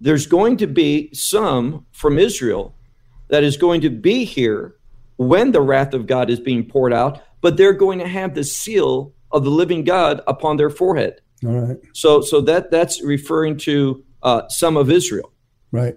there's going to be some from Israel that is going to be here when the wrath of God is being poured out, but they're going to have the seal of the living God upon their forehead. All right. So that's referring to some of Israel. Right.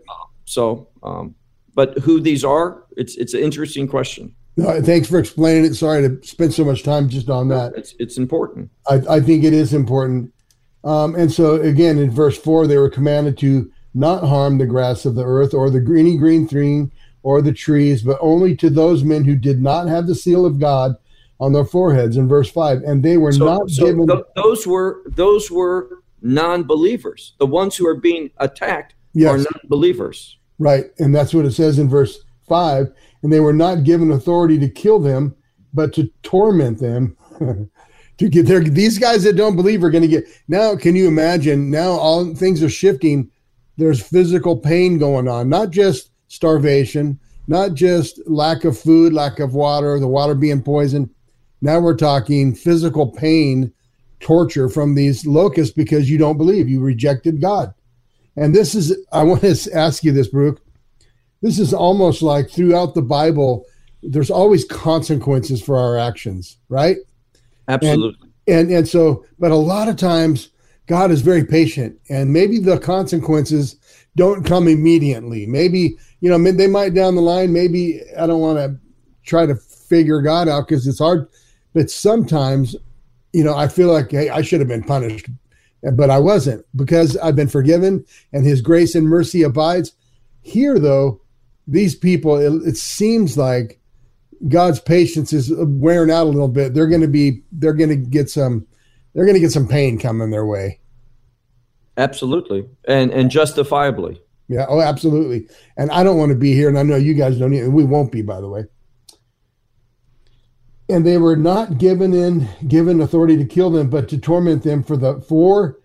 But who these are, it's an interesting question. No, thanks for explaining it. Sorry to spend so much time just on that. It's important. I think it is important. And so again, in verse 4, they were commanded to not harm the grass of the earth or the any green thing or the trees, but only to those men who did not have the seal of God on their foreheads. In verse 5, and they were not given. Those were non-believers. The ones who are being attacked are non-believers. Right, and that's what it says in verse 5. And they were not given authority to kill them, but to torment them. To get there, these guys that don't believe are going to get. Now, can you imagine? Now all things are shifting. There's physical pain going on, not just starvation, not just lack of food, lack of water, the water being poisoned. Now we're talking physical pain, torture from these locusts because you don't believe, you rejected God. And this is, I want to ask you this, Brooke. This is almost like throughout the Bible, there's always consequences for our actions, right? Absolutely. And so, but a lot of times God is very patient, and maybe the consequences don't come immediately. Maybe, they might down the line. Maybe I don't want to try to figure God out because it's hard. But sometimes, I feel like, hey, I should have been punished, but I wasn't because I've been forgiven and his grace and mercy abides. Here, though, these people, it seems like God's patience is wearing out a little bit. They're going to get some pain coming their way. Absolutely. And justifiably. Yeah. Oh, absolutely. And I don't want to be here. And I know you guys don't either. We won't be, by the way. And they were not given authority to kill them, but to torment them for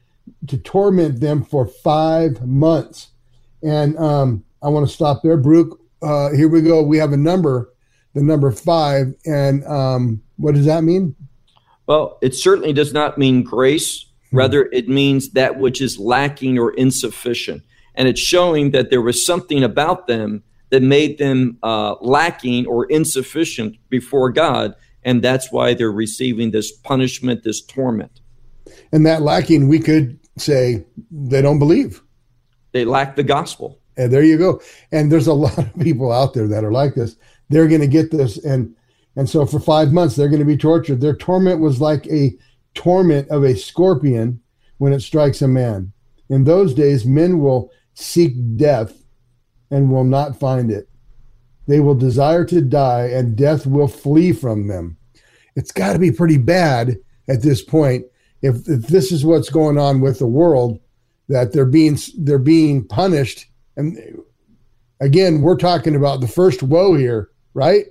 5 months. And, I want to stop there. Brooke, here we go. We have a number, the number 5. And what does that mean? Well, it certainly does not mean grace. Rather, it means that which is lacking or insufficient. And it's showing that there was something about them that made them lacking or insufficient before God. And that's why they're receiving this punishment, this torment. And that lacking, we could say they don't believe. They lack the gospel. And there you go. And there's a lot of people out there that are like this. They're going to get this. And so for 5 months, they're going to be tortured. Their torment was like a torment of a scorpion when it strikes a man. In those days, men will seek death and will not find it. They will desire to die, and death will flee from them. It's got to be pretty bad at this point if this is what's going on with the world, that they're being punished. And again, we're talking about the first woe here, right?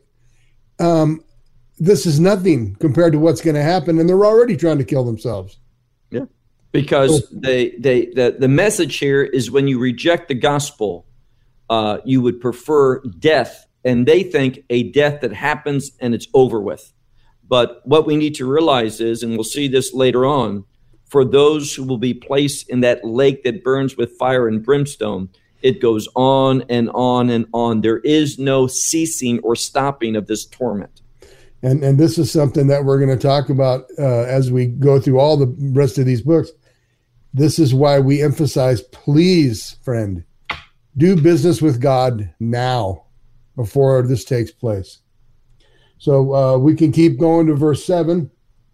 This is nothing compared to what's going to happen, and they're already trying to kill themselves. Yeah, because the message here is when you reject the gospel, you would prefer death, and they think a death that happens and it's over with. But what we need to realize is, and we'll see this later on, for those who will be placed in that lake that burns with fire and brimstone, it goes on and on and on. There is no ceasing or stopping of this torment. And this is something that we're going to talk about as we go through all the rest of these books. This is why we emphasize, please, friend, do business with God now before this takes place. So we can keep going to verse 7.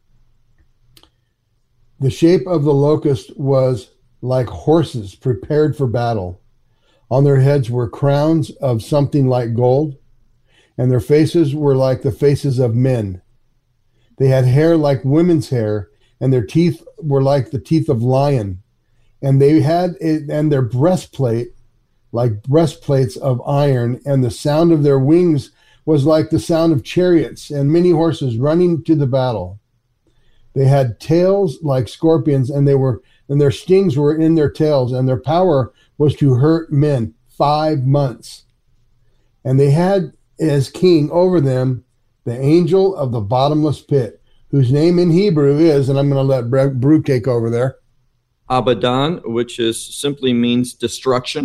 The shape of the locust was like horses prepared for battle. On their heads were crowns of something like gold, and their faces were like the faces of men. They had hair like women's hair, and their teeth were like the teeth of lion. And they had and their breastplate like breastplates of iron, and the sound of their wings was like the sound of chariots and many horses running to the battle. They had tails like scorpions, and their stings were in their tails, and their power was to hurt men 5 months. And they had as king over them the angel of the bottomless pit, whose name in Hebrew is, and I'm going to let Brooke take over there, Abaddon, which simply means destruction.